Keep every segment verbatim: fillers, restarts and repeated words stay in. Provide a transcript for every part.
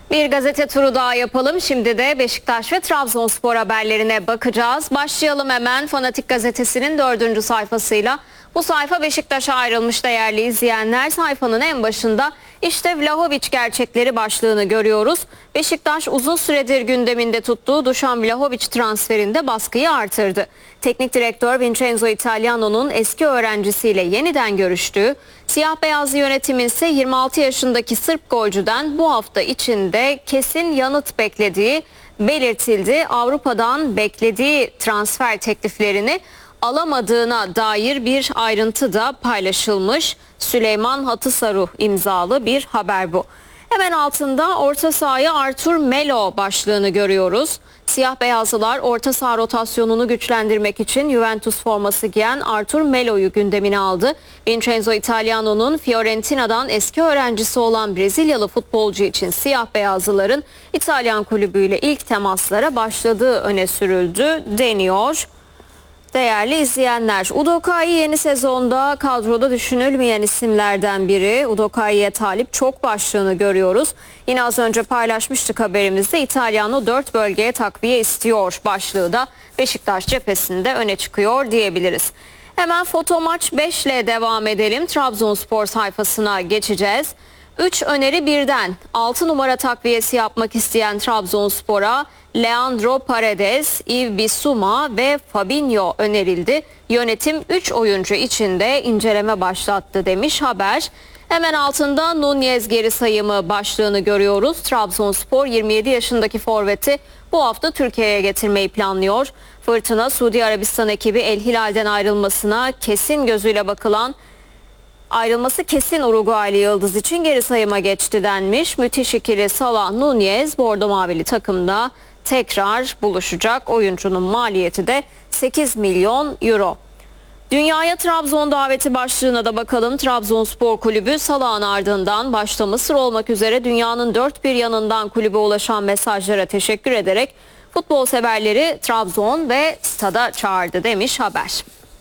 Bir gazete turu daha yapalım. Şimdi de Beşiktaş ve Trabzonspor haberlerine bakacağız. Başlayalım hemen Fanatik Gazetesi'nin dördüncü sayfasıyla. Bu sayfa Beşiktaş'a ayrılmış değerli izleyenler. Sayfanın en başında işte Vlahovic gerçekleri başlığını görüyoruz. Beşiktaş uzun süredir gündeminde tuttuğu Dušan Vlahovic transferinde baskıyı artırdı. Teknik direktör Vincenzo Italiano'nun eski öğrencisiyle yeniden görüştüğü, siyah beyazlı yönetimin ise yirmi altı yaşındaki Sırp golcüden bu hafta içinde kesin yanıt beklediği belirtildi. Avrupa'dan beklediği transfer tekliflerini alamadığına dair bir ayrıntı da paylaşılmış. Süleyman Hatısaruh imzalı bir haber bu. Hemen altında orta sahaya Artur Melo başlığını görüyoruz. Siyah beyazlılar orta saha rotasyonunu güçlendirmek için Juventus forması giyen Artur Melo'yu gündemine aldı. Vincenzo Italiano'nun Fiorentina'dan eski öğrencisi olan Brezilyalı futbolcu için siyah beyazlıların İtalyan kulübüyle ilk temaslara başladığı öne sürüldü deniyor. Değerli izleyenler, Udokai yeni sezonda kadroda düşünülmeyen isimlerden biri. Udokai'ye talip çok başlığını görüyoruz. Yine az önce paylaşmıştık haberimizde, İtalyano dört bölgeye takviye istiyor başlığı da Beşiktaş cephesinde öne çıkıyor diyebiliriz. Hemen Foto Maç beş ile devam edelim. Trabzonspor sayfasına geçeceğiz. üç öneri birden altı numara takviyesi yapmak isteyen Trabzonspor'a Leandro Paredes, Yves Bissouma ve Fabinho önerildi. Yönetim üç oyuncu içinde inceleme başlattı demiş haber. Hemen altında Nunez geri sayımı başlığını görüyoruz. Trabzonspor yirmi yedi yaşındaki forveti bu hafta Türkiye'ye getirmeyi planlıyor. Fırtına Suudi Arabistan ekibi El Hilal'den ayrılmasına kesin gözüyle bakılan Ayrılması kesin Uruguaylı yıldız için geri sayıma geçti denmiş. Müthiş ikili Salah Nunez bordo mavili takımda tekrar buluşacak. Oyuncunun maliyeti de sekiz milyon euro. Dünyaya Trabzon daveti başlığına da bakalım. Trabzonspor Kulübü Salah'ın ardından başta Mısır olmak üzere dünyanın dört bir yanından kulübe ulaşan mesajlara teşekkür ederek futbol severleri Trabzon ve stada çağırdı demiş haber.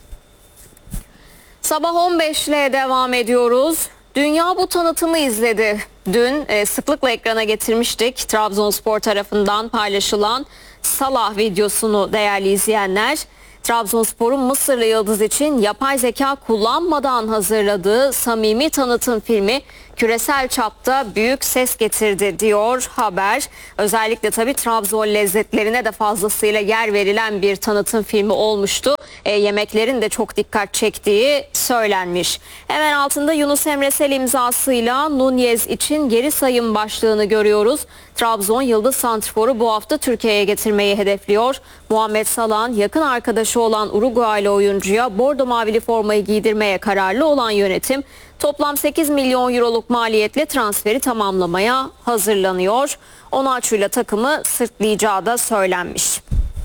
Sabah on beş ile devam ediyoruz. Dünya bu tanıtımı izledi. Dün e, sıklıkla ekrana getirmiştik Trabzonspor tarafından paylaşılan Salah videosunu değerli izleyenler. Trabzonspor'un Mısırlı yıldız için yapay zeka kullanmadan hazırladığı samimi tanıtım filmi küresel çapta büyük ses getirdi diyor haber. Özellikle tabii Trabzon lezzetlerine de fazlasıyla yer verilen bir tanıtım filmi olmuştu. E, yemeklerin de çok dikkat çektiği söylenmiş. Hemen altında Yunus Emre Sel imzasıyla Nunez için geri sayım başlığını görüyoruz. Trabzon yıldız santrforu bu hafta Türkiye'ye getirmeyi hedefliyor. Muhammed Salah'ın yakın arkadaşı olan Uruguaylı oyuncuya bordo mavili formayı giydirmeye kararlı olan yönetim toplam sekiz milyon euroluk maliyetle transferi tamamlamaya hazırlanıyor. Onaçu'yla takımı sırtlayacağı da söylenmiş.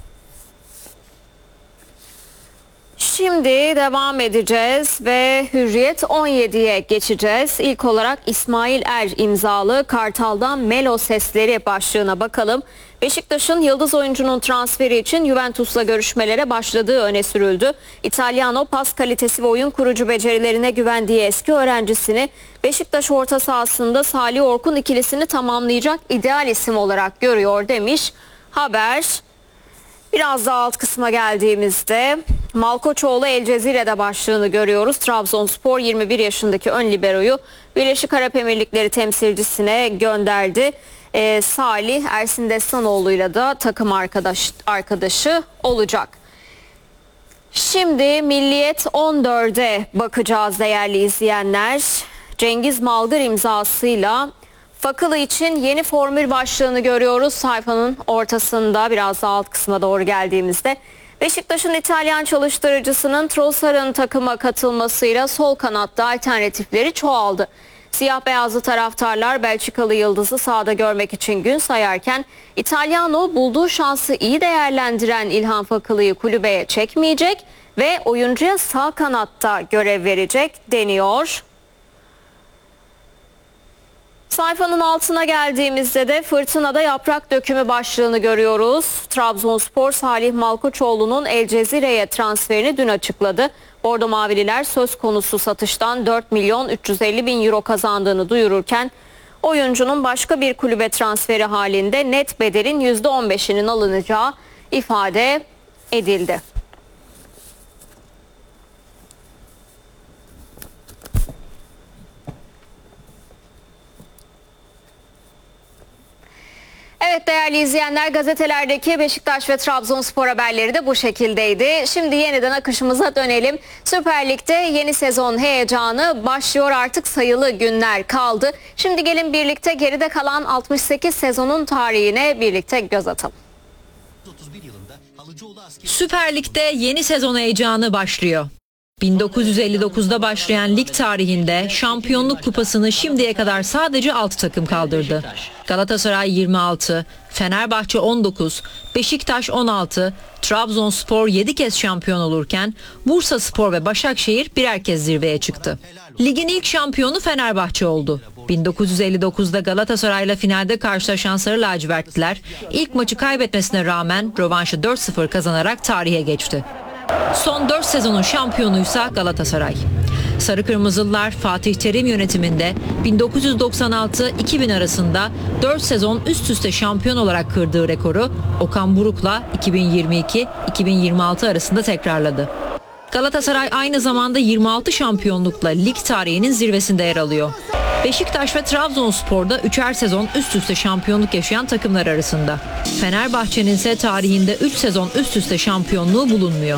Şimdi devam edeceğiz ve Hürriyet on yediye geçeceğiz. İlk olarak İsmail Er imzalı Kartal'dan Melo sesleri başlığına bakalım. Beşiktaş'ın yıldız oyuncunun transferi için Juventus'la görüşmelere başladığı öne sürüldü. İtalyano pas kalitesi ve oyun kurucu becerilerine güvendiği eski öğrencisini Beşiktaş orta sahasında Salih Orkun ikilisini tamamlayacak ideal isim olarak görüyor demiş haber. Biraz daha alt kısma geldiğimizde Malkoçoğlu El Cezire'de başlığını görüyoruz. Trabzonspor yirmi bir yaşındaki ön liberoyu Birleşik Arap Emirlikleri temsilcisine gönderdi. Ee, Salih Ersin Destanoğlu'yla da takım arkadaş, arkadaşı olacak. Şimdi Milliyet on dörde bakacağız değerli izleyenler. Cengiz Malgır imzasıyla Fakılı için yeni formül başlığını görüyoruz sayfanın ortasında, biraz daha alt kısma doğru geldiğimizde. Beşiktaş'ın İtalyan çalıştırıcısının Trossard'ın takıma katılmasıyla sol kanatta alternatifleri çoğaldı. Siyah beyazlı taraftarlar Belçikalı yıldızı sahada görmek için gün sayarken İtalyano bulduğu şansı iyi değerlendiren İlhan Fakılı'yı kulübeye çekmeyecek ve oyuncuya sağ kanatta görev verecek deniyor. Sayfanın altına geldiğimizde de Fırtına'da yaprak dökümü başlığını görüyoruz. Trabzonspor Salih Malkoçoğlu'nun El Cezire'ye transferini dün açıkladı. Bordo Mavililer söz konusu satıştan dört milyon üç yüz elli bin euro kazandığını duyururken oyuncunun başka bir kulübe transferi halinde net bedelin yüzde on beşinin alınacağı ifade edildi. Evet değerli izleyenler, gazetelerdeki Beşiktaş ve Trabzonspor haberleri de bu şekildeydi. Şimdi yeniden akışımıza dönelim. Süper Lig'de yeni sezon heyecanı başlıyor, artık sayılı günler kaldı. Şimdi gelin birlikte geride kalan altmış sekiz sezonun tarihine birlikte göz atalım. Süper Lig'de yeni sezon heyecanı başlıyor. bin dokuz yüz elli dokuzda başlayan lig tarihinde şampiyonluk kupasını şimdiye kadar sadece altı takım kaldırdı. Galatasaray yirmi altı, Fenerbahçe on dokuz, Beşiktaş on altı, Trabzonspor yedi kez şampiyon olurken Bursaspor ve Başakşehir birer kez zirveye çıktı. Ligin ilk şampiyonu Fenerbahçe oldu. bin dokuz yüz elli dokuzda Galatasaray'la finalde karşılaşan Sarı Lacivertliler ilk maçı kaybetmesine rağmen rövanşı dört sıfır kazanarak tarihe geçti. Son dört sezonun şampiyonuysa Galatasaray. Sarı Kırmızılılar Fatih Terim yönetiminde bin dokuz yüz doksan altı iki bin arasında dört sezon üst üste şampiyon olarak kırdığı rekoru Okan Buruk'la iki bin yirmi iki iki bin yirmi altı arasında tekrarladı. Galatasaray aynı zamanda yirmi altı şampiyonlukla lig tarihinin zirvesinde yer alıyor. Beşiktaş ve Trabzonspor'da üçer sezon üst üste şampiyonluk yaşayan takımlar arasında. Fenerbahçe'nin ise tarihinde üç sezon üst üste şampiyonluğu bulunmuyor.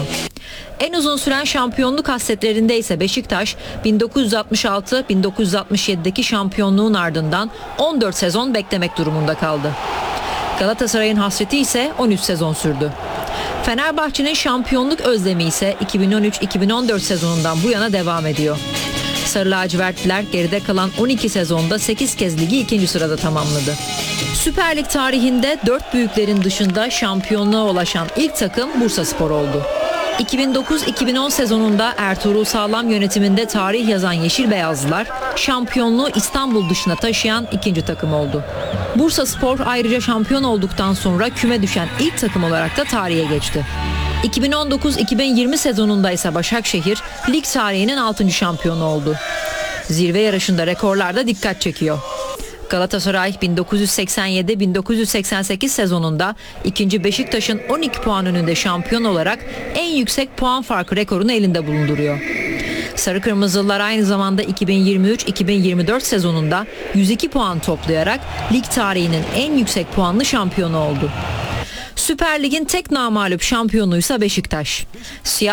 En uzun süren şampiyonluk hasretlerinde ise Beşiktaş bin dokuz yüz altmış altı bin dokuz yüz altmış yedideki şampiyonluğun ardından on dört sezon beklemek durumunda kaldı. Galatasaray'ın hasreti ise on üç sezon sürdü. Fenerbahçe'nin şampiyonluk özlemi ise iki bin on üç iki bin on dört sezonundan bu yana devam ediyor. Sarı lacivertliler geride kalan on iki sezonda sekiz kez ligi ikinci sırada tamamladı. Süper Lig tarihinde dört büyüklerin dışında şampiyonluğa ulaşan ilk takım Bursaspor oldu. iki bin dokuz iki bin on sezonunda Ertuğrul Sağlam yönetiminde tarih yazan Yeşil Beyazlılar şampiyonluğu İstanbul dışına taşıyan ikinci takım oldu. Bursaspor ayrıca şampiyon olduktan sonra küme düşen ilk takım olarak da tarihe geçti. iki bin on dokuz iki bin yirmi sezonunda ise Başakşehir lig tarihinin altıncı şampiyonu oldu. Zirve yarışında rekorlar da dikkat çekiyor. Galatasaray bin dokuz yüz seksen yedi bin dokuz yüz seksen sekiz sezonunda ikinci Beşiktaş'ın on iki puan önünde şampiyon olarak en yüksek puan farkı rekorunu elinde bulunduruyor. Sarı Kırmızılılar aynı zamanda iki bin yirmi üç iki bin yirmi dört sezonunda yüz iki puan toplayarak lig tarihinin en yüksek puanlı şampiyonu oldu. Süper Lig'in tek namağlup şampiyonuysa Beşiktaş. Siyah